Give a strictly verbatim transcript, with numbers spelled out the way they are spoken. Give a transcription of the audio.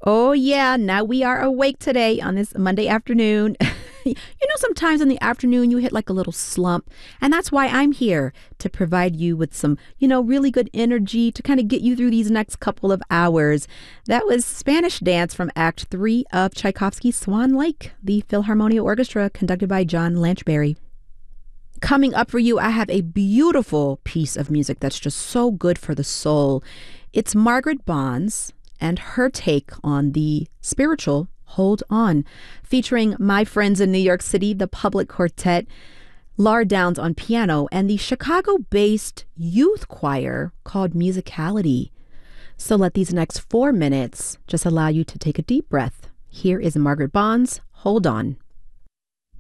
Oh, yeah. Now we are awake today on this Monday afternoon. You know, sometimes in the afternoon you hit like a little slump, and that's why I'm here to provide you with some, you know, really good energy to kind of get you through these next couple of hours. That was Spanish Dance from Act Three of Tchaikovsky's Swan Lake, the Philharmonia Orchestra conducted by John Lanchberry. Coming up for you, I have a beautiful piece of music that's just so good for the soul. It's Margaret Bonds and her take on the spiritual Hold On, featuring my friends in New York City, the Public Quartet, Lar Downs on piano, and the Chicago-based youth choir called Musicality. So let these next four minutes just allow you to take a deep breath. Here is Margaret Bonds, Hold On.